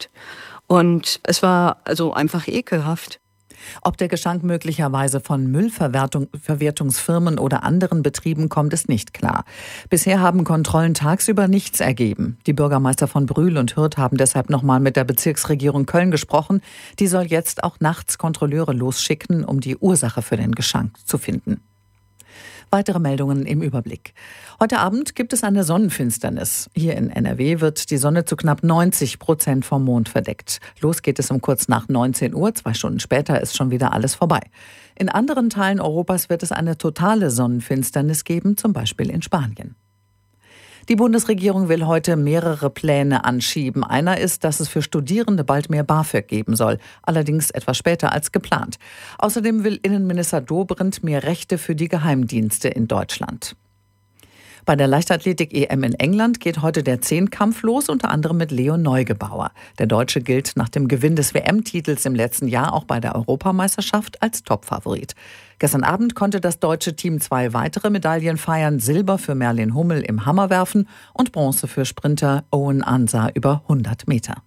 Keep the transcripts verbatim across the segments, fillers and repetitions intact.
nicht. Und es war also einfach ekelhaft. Ob der Gestank möglicherweise von Müllverwertungsfirmen oder anderen Betrieben kommt, ist nicht klar. Bisher haben Kontrollen tagsüber nichts ergeben. Die Bürgermeister von Brühl und Hürth haben deshalb nochmal mit der Bezirksregierung Köln gesprochen. Die soll jetzt auch nachts Kontrolleure losschicken, um die Ursache für den Gestank zu finden. Weitere Meldungen im Überblick. Heute Abend gibt es eine Sonnenfinsternis. Hier in N R W wird die Sonne zu knapp neunzig Prozent vom Mond verdeckt. Los geht es um kurz nach neunzehn Uhr. Zwei Stunden später ist schon wieder alles vorbei. In anderen Teilen Europas wird es eine totale Sonnenfinsternis geben, zum Beispiel in Spanien. Die Bundesregierung will heute mehrere Pläne anschieben. Einer ist, dass es für Studierende bald mehr BAföG geben soll, allerdings etwas später als geplant. Außerdem will Innenminister Dobrindt mehr Rechte für die Geheimdienste in Deutschland. Bei der Leichtathletik-E M in England geht heute der Zehnkampf los, unter anderem mit Leo Neugebauer. Der Deutsche gilt nach dem Gewinn des W M-Titels im letzten Jahr auch bei der Europameisterschaft als Topfavorit. Gestern Abend konnte das deutsche Team zwei weitere Medaillen feiern. Silber für Merlin Hummel im Hammerwerfen und Bronze für Sprinter Owen Ansah über hundert Meter.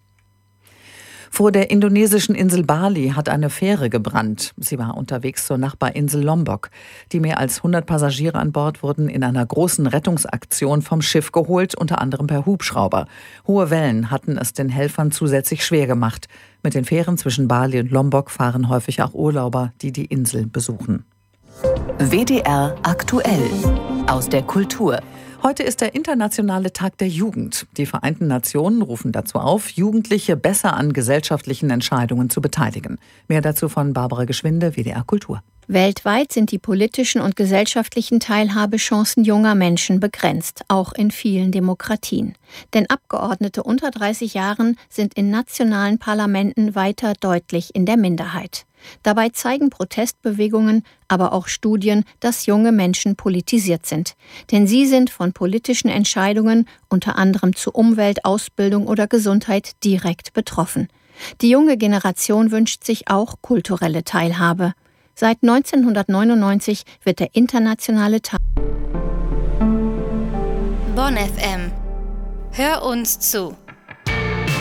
Vor der indonesischen Insel Bali hat eine Fähre gebrannt. Sie war unterwegs zur Nachbarinsel Lombok. Die mehr als hundert Passagiere an Bord wurden in einer großen Rettungsaktion vom Schiff geholt, unter anderem per Hubschrauber. Hohe Wellen hatten es den Helfern zusätzlich schwer gemacht. Mit den Fähren zwischen Bali und Lombok fahren häufig auch Urlauber, die die Insel besuchen. W D R aktuell aus der Kultur. Heute ist der internationale Tag der Jugend. Die Vereinten Nationen rufen dazu auf, Jugendliche besser an gesellschaftlichen Entscheidungen zu beteiligen. Mehr dazu von Barbara Geschwinde, W D R Kultur. Weltweit sind die politischen und gesellschaftlichen Teilhabechancen junger Menschen begrenzt, auch in vielen Demokratien. Denn Abgeordnete unter dreißig Jahren sind in nationalen Parlamenten weiter deutlich in der Minderheit. Dabei zeigen Protestbewegungen, aber auch Studien, dass junge Menschen politisiert sind. Denn sie sind von politischen Entscheidungen, unter anderem zu Umwelt, Ausbildung oder Gesundheit, direkt betroffen. Die junge Generation wünscht sich auch kulturelle Teilhabe. Seit neunzehnhundertneunundneunzig wird der internationale Tag Bonn F M. Hör uns zu.